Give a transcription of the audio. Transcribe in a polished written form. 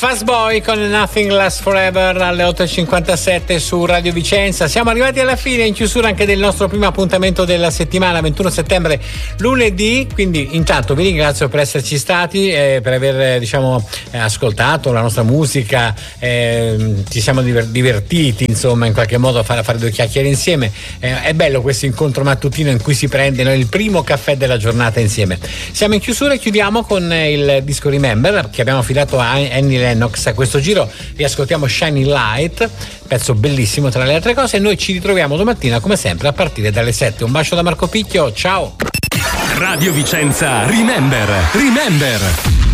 Fast Boy con Nothing Lasts Forever alle 8.57 su Radio Vicenza. Siamo arrivati alla fine, in chiusura anche del nostro primo appuntamento della settimana, 21 settembre, lunedì. Quindi intanto vi ringrazio per esserci stati, per aver ascoltato la nostra musica, ci siamo divertiti insomma in qualche modo a fare due chiacchiere insieme. È bello questo incontro mattutino in cui si prende il primo caffè della giornata insieme. Siamo in chiusura e chiudiamo con il disco Remember che abbiamo affidato a Annie Lennox. A questo giro riascoltiamo Shining Light, pezzo bellissimo tra le altre cose, e noi ci ritroviamo domattina come sempre a partire dalle 7. Un bacio da Marco Picchio, ciao. Radio Vicenza Remember.